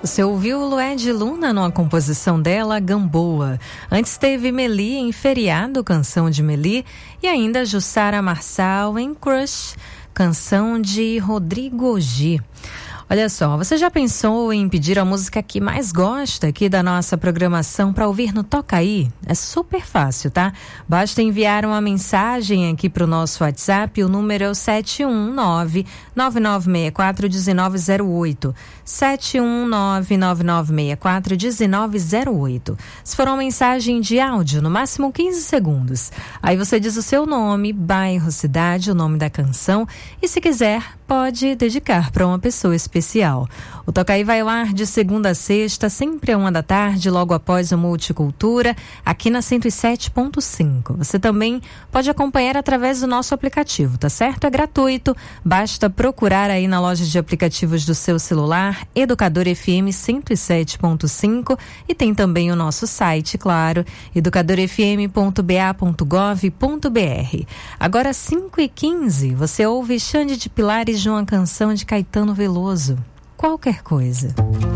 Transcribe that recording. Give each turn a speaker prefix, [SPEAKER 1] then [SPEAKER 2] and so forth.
[SPEAKER 1] Você ouviu Lued Luna numa composição dela, Gamboa. Antes teve Meli em Feriado, canção de Meli. E ainda Jussara Marçal em Crush, canção de Rodrigo G. Olha só, você já pensou em pedir a música que mais gosta aqui da nossa programação para ouvir no Toca Aí? É super fácil, tá? Basta enviar uma mensagem aqui para o nosso WhatsApp, o número é o 719-9964-1908. 719-9964-1908. Se for uma mensagem de áudio, no máximo 15 segundos. Aí você diz o seu nome, bairro, cidade, o nome da canção e, se quiser, pode dedicar para uma pessoa especial. O Toca Aí vai ao ar de segunda a sexta, sempre à 13h, logo após o Multicultura, aqui na 107.5. Você também pode acompanhar através do nosso aplicativo, tá certo? É gratuito, basta procurar aí na loja de aplicativos do seu celular, Educador FM 107.5, e tem também o nosso site, claro, educadorfm.ba.gov.br. Agora 5h15, você ouve Xande de Pilares de uma canção de Caetano Veloso, Qualquer Coisa.